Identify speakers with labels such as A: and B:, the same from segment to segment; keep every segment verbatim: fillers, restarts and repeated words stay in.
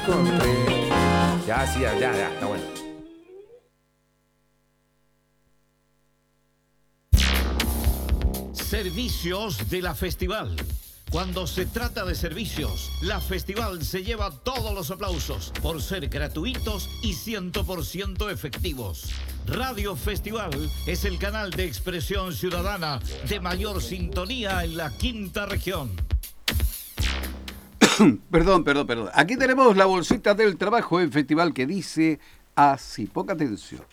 A: Compré. Ya, sí, ya, ya, ya, está bueno.
B: Servicios de la Festival. Cuando se trata de servicios, la Festival se lleva todos los aplausos por ser gratuitos y cien por ciento efectivos. Radio Festival es el canal de expresión ciudadana de mayor sintonía en la quinta región.
C: Perdón, perdón, perdón. Aquí tenemos la bolsita del trabajo en Festival que dice así, poca atención.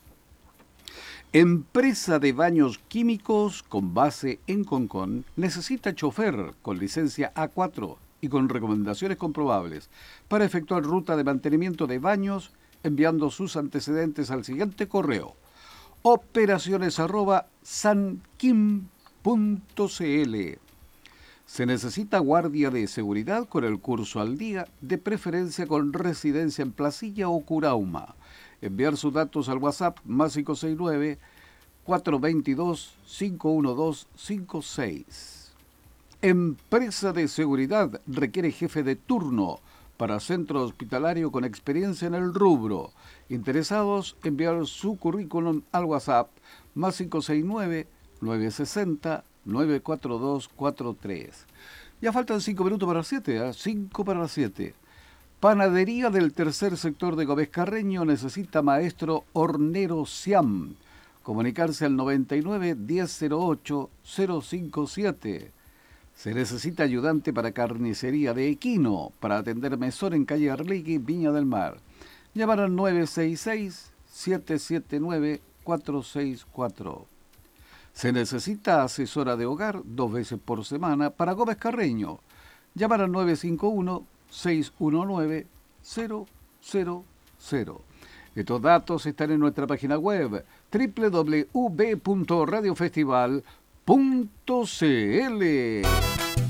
C: Empresa de baños químicos con base en Concón necesita chofer con licencia A cuatro y con recomendaciones comprobables para efectuar ruta de mantenimiento de baños enviando sus antecedentes al siguiente correo: operaciones arroba sanquim punto cl. Se necesita guardia de seguridad con el curso al día, de preferencia con residencia en Placilla o Curauma. Enviar sus datos al WhatsApp más cinco seis nueve, cuatro dos dos, cinco uno dos cinco seis. Empresa de seguridad requiere jefe de turno para centro hospitalario con experiencia en el rubro. Interesados, enviar su currículum al WhatsApp más cinco seis nueve, nueve seis cero, nueve cuatro dos cuatro tres. Ya faltan cinco minutos para las siete, ¿eh? cinco para las siete. Panadería del tercer sector de Gómez Carreño necesita maestro hornero Siam. Comunicarse al noventa y nueve, diez cero ocho, cero cinco siete. Se necesita ayudante para carnicería de equino para atender mesón en calle Arlegui, Viña del Mar. Llamar al nueve seis seis, siete siete nueve, cuatro seis cuatro. Se necesita asesora de hogar dos veces por semana para Gómez Carreño. Llamar al nueve cinco uno, seis uno nueve, cero cero cero. Estos datos están en nuestra página web doble u doble u doble u punto radio festival punto c l.